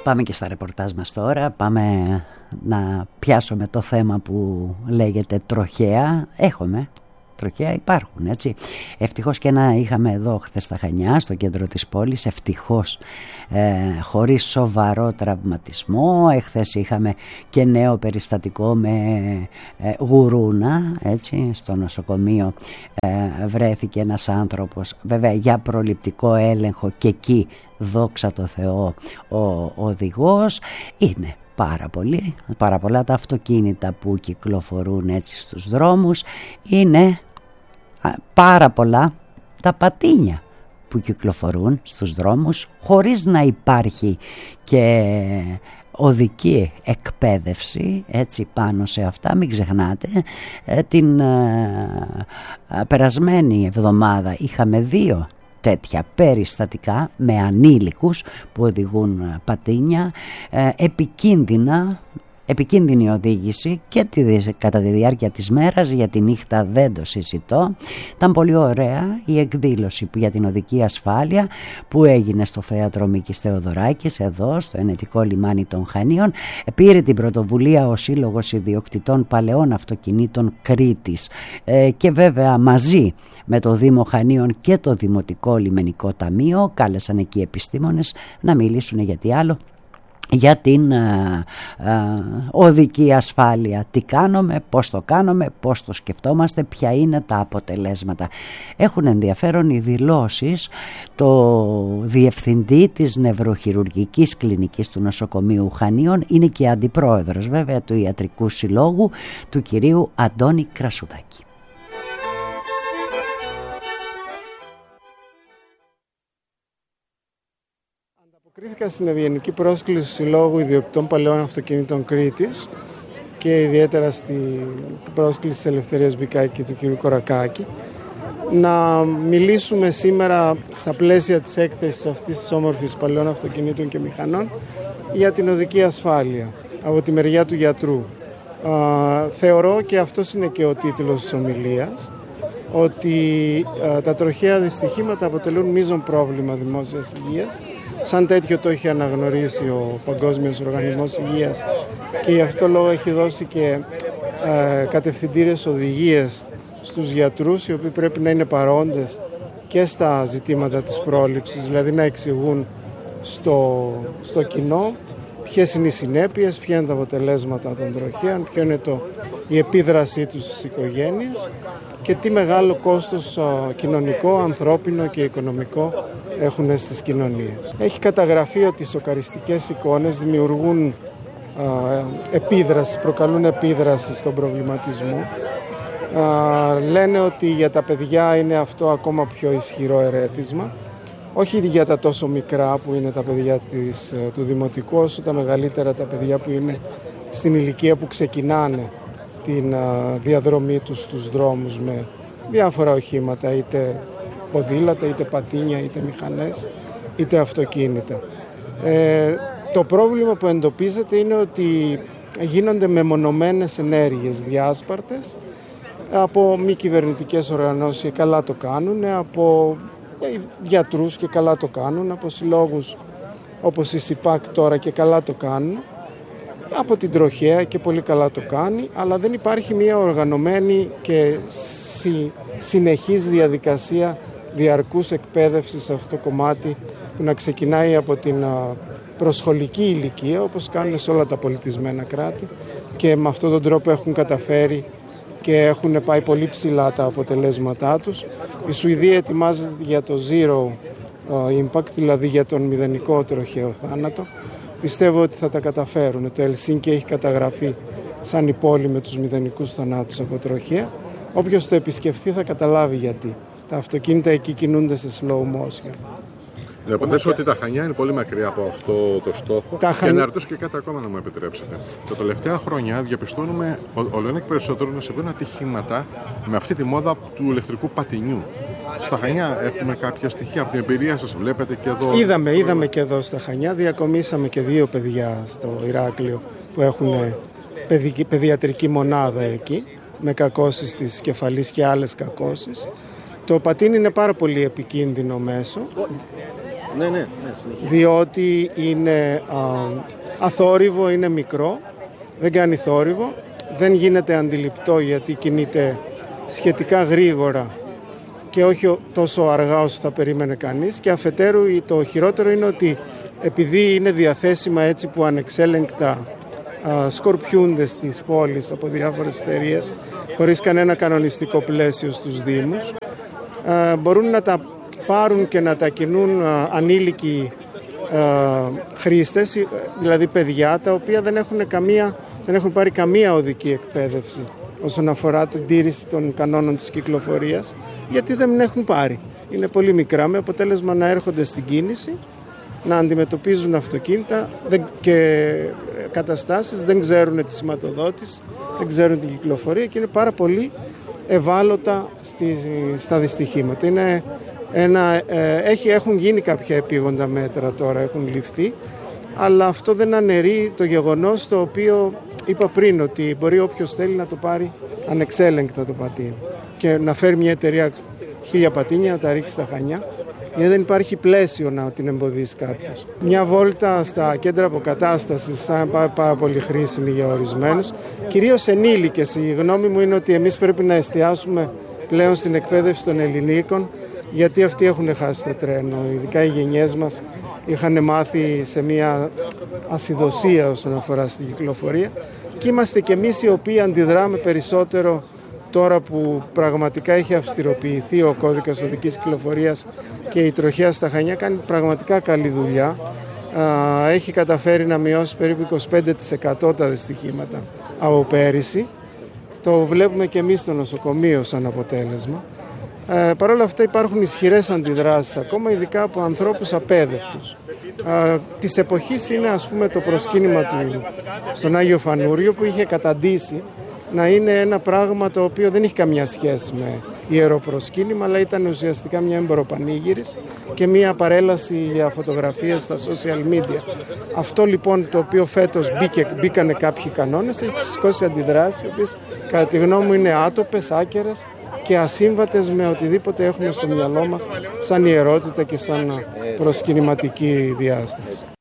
Πάμε και στα ρεπορτάζ μας τώρα. Πάμε να πιάσουμε το θέμα που λέγεται τροχέα. Έχουμε τροχέα, υπάρχουν, έτσι. Ευτυχώς και να είχαμε εδώ χθες στα Χανιά, στο κέντρο της πόλης, ευτυχώς χωρίς σοβαρό τραυματισμό. Εχθές είχαμε και νέο περιστατικό με γουρούνα, έτσι. Στο νοσοκομείο βρέθηκε ένας άνθρωπος, βέβαια για προληπτικό έλεγχο, και εκεί δόξα τω Θεώ ο οδηγός. Είναι πάρα πολλά τα αυτοκίνητα που κυκλοφορούν έτσι στους δρόμους. Είναι πάρα πολλά τα πατίνια που κυκλοφορούν στους δρόμους χωρίς να υπάρχει και οδική εκπαίδευση, έτσι, πάνω σε αυτά. Μην ξεχνάτε, την περασμένη εβδομάδα είχαμε 2 τέτοια περιστατικά με ανήλικους που οδηγούν πατίνια, επικίνδυνη οδήγηση και κατά τη διάρκεια της μέρας. Για τη νύχτα δεν το συζητώ. Ήταν πολύ ωραία η εκδήλωση για την οδική ασφάλεια που έγινε στο Θέατρο Μίκης Θεοδωράκης, εδώ στο Ενετικό Λιμάνι των Χανίων. Πήρε την πρωτοβουλία ο Σύλλογος Ιδιοκτητών Παλαιών Αυτοκινήτων Κρήτης και βέβαια μαζί με το Δήμο Χανίων και το Δημοτικό Λιμενικό Ταμείο κάλεσαν εκεί επιστήμονες να μιλήσουν για τι άλλο, για την οδική ασφάλεια. Τι κάνουμε, πώς το κάνουμε, πώς το σκεφτόμαστε, ποια είναι τα αποτελέσματα. Έχουν ενδιαφέρον οι δηλώσεις το διευθυντή της νευροχειρουργικής κλινικής του νοσοκομείου Χανίων, είναι και αντιπρόεδρος βέβαια του Ιατρικού Συλλόγου, του κυρίου Αντώνη Κρασουδάκη. Κρίθηκα στην ευγενική πρόσκληση του Συλλόγου Ιδιοκτητών Παλαιών Αυτοκινήτων Κρήτης και ιδιαίτερα στην πρόσκληση της Ελευθερίας Μπικάκη και του κ. Κορακάκη να μιλήσουμε σήμερα στα πλαίσια της έκθεσης αυτής της όμορφης παλαιών αυτοκινήτων και μηχανών για την οδική ασφάλεια από τη μεριά του γιατρού. Θεωρώ, και αυτός είναι και ο τίτλος της ομιλίας, ότι τα τροχαία δυστυχήματα αποτελούν μείζον πρόβλημα δημόσιας υγείας. Σαν τέτοιο το έχει αναγνωρίσει ο Παγκόσμιος Οργανισμός Υγείας και γι' αυτό λόγο έχει δώσει και κατευθυντήριες οδηγίες στους γιατρούς, οι οποίοι πρέπει να είναι παρόντες και στα ζητήματα της πρόληψης, δηλαδή να εξηγούν στο κοινό ποιες είναι οι συνέπειες, ποια είναι τα αποτελέσματα των τροχαίων, ποιο είναι η επίδρασή τους στις οικογένειες και τι μεγάλο κόστος κοινωνικό, ανθρώπινο και οικονομικό έχουν στις κοινωνίες. Έχει καταγραφεί ότι οι σοκαριστικές εικόνες δημιουργούν προκαλούν επίδραση στον προβληματισμό. Λένε ότι για τα παιδιά είναι αυτό ακόμα πιο ισχυρό ερέθισμα. Όχι για τα τόσο μικρά που είναι τα παιδιά του δημοτικού, όσο τα μεγαλύτερα τα παιδιά που είναι στην ηλικία που ξεκινάνε την διαδρομή τους στους δρόμους με διάφορα οχήματα, είτε ποδήλατα, είτε πατίνια, είτε μηχανές, είτε αυτοκίνητα. Το πρόβλημα που εντοπίζεται είναι ότι γίνονται μεμονωμένες ενέργειες διάσπαρτες από μη κυβερνητικές οργανώσεις και καλά το κάνουν, από γιατρούς και καλά το κάνουν, από συλλόγους όπως η ΣΥΠΑΚ τώρα και καλά το κάνουν, από την τροχαία και πολύ καλά το κάνει, αλλά δεν υπάρχει μια οργανωμένη και συνεχής διαδικασία διαρκούς εκπαίδευσης σε αυτό το κομμάτι που να ξεκινάει από την προσχολική ηλικία, όπως κάνουν σε όλα τα πολιτισμένα κράτη, και με αυτόν τον τρόπο έχουν καταφέρει και έχουν πάει πολύ ψηλά τα αποτελέσματά τους. Η Σουηδία ετοιμάζεται για το Zero Impact, δηλαδή για τον μηδενικό τροχαίο θάνατο. Πιστεύω ότι θα τα καταφέρουν. Το Ελσίνκι έχει καταγραφεί σαν η πόλη με τους μηδενικούς θανάτους από τροχαία. Όποιος το επισκεφθεί θα καταλάβει γιατί. Τα αυτοκίνητα εκεί κινούνται σε slow motion. Να υποθέσω ότι τα Χανιά είναι πολύ μακριά από αυτό το στόχο. Και να ρωτήσω και κάτι ακόμα, να μου επιτρέψετε. Τα τελευταία χρόνια διαπιστώνουμε όλο ένα και περισσότερο να συμβαίνουν ατυχήματα με αυτή τη μόδα του ηλεκτρικού πατινιού. Στα Χανιά έχουμε κάποια στοιχεία από την εμπειρία σας, βλέπετε και εδώ. Είδαμε και εδώ στα Χανιά. Διακομίσαμε και 2 παιδιά στο Ηράκλειο που έχουν παιδιατρική μονάδα εκεί, με κακώσεις της κεφαλής και άλλες κακώσεις. Το πατίνι είναι πάρα πολύ επικίνδυνο μέσο. Ναι. Διότι είναι αθόρυβο, είναι μικρό, δεν κάνει θόρυβο, δεν γίνεται αντιληπτό γιατί κινείται σχετικά γρήγορα και όχι τόσο αργά όσο θα περίμενε κανείς, και αφετέρου το χειρότερο είναι ότι επειδή είναι διαθέσιμα έτσι που ανεξέλεγκτα σκορπιούνται στις πόλεις από διάφορες εταιρείες χωρίς κανένα κανονιστικό πλαίσιο στους δήμους, μπορούν να τα πάρουν και να τα κινούν ανήλικοι χρήστες, δηλαδή παιδιά τα οποία δεν έχουν πάρει καμία οδική εκπαίδευση όσον αφορά την τήρηση των κανόνων της κυκλοφορίας, γιατί δεν έχουν πάρει. Είναι πολύ μικρά, με αποτέλεσμα να έρχονται στην κίνηση, να αντιμετωπίζουν αυτοκίνητα και καταστάσεις, δεν ξέρουν τη σηματοδότηση, δεν ξέρουν την κυκλοφορία και είναι πάρα πολύ ευάλωτα στα δυστυχήματα. Έχουν γίνει κάποια επίγοντα μέτρα τώρα, έχουν ληφθεί, αλλά αυτό δεν αναιρεί το γεγονός το οποίο είπα πριν, ότι μπορεί όποιος θέλει να το πάρει ανεξέλεγκτα το πατίνι και να φέρει μια εταιρεία 1000 πατίνια να τα ρίξει στα Χανιά, γιατί δεν υπάρχει πλαίσιο να την εμποδίσει κάποιος. Μια βόλτα στα κέντρα αποκατάστασης θα είναι πάρα πολύ χρήσιμη για ορισμένους, κυρίως ενήλικες. Η γνώμη μου είναι ότι εμείς πρέπει να εστιάσουμε πλέον στην εκπαίδευση των ελληνίκων, γιατί αυτοί έχουν χάσει το τρένο. Ειδικά οι γενιές μας είχαν μάθει σε μια ασυδοσία όσον αφορά στην κυκλοφορία, και είμαστε και εμείς οι οποίοι αντιδράμε περισσότερο τώρα που πραγματικά έχει αυστηροποιηθεί ο κώδικας οδικής κυκλοφορίας και η τροχέα στα Χανιά κάνει πραγματικά καλή δουλειά. Έχει καταφέρει να μειώσει περίπου 25% τα δυστυχήματα από πέρυσι. Το βλέπουμε και εμείς στο νοσοκομείο σαν αποτέλεσμα. Παρ' όλα αυτά υπάρχουν ισχυρές αντιδράσεις ακόμα, ειδικά από ανθρώπους απέδευτους. Της εποχής είναι, ας πούμε, το προσκύνημα του στον Άγιο Φανούριο, που είχε καταντήσει να είναι ένα πράγμα το οποίο δεν έχει καμιά σχέση με ιεροπροσκύνημα, αλλά ήταν ουσιαστικά μια εμποροπανήγυρης και μια παρέλαση για φωτογραφίες στα social media. Αυτό λοιπόν το οποίο φέτος μπήκανε κάποιοι κανόνες, έχει σηκώσει αντιδράσεις, οι οποίες κατά τη γνώμη μου είναι άτοπες, άκερες και ασύμβατες με οτιδήποτε έχουμε στο μυαλό μας σαν ιερότητα και σαν προσκυνηματική διάσταση.